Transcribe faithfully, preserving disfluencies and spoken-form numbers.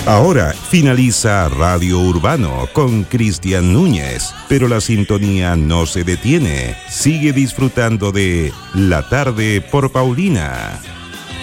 Ahora finaliza Radio Urbano con Cristian Núñez, pero la sintonía no se detiene. Sigue disfrutando de La Tarde por Paulina.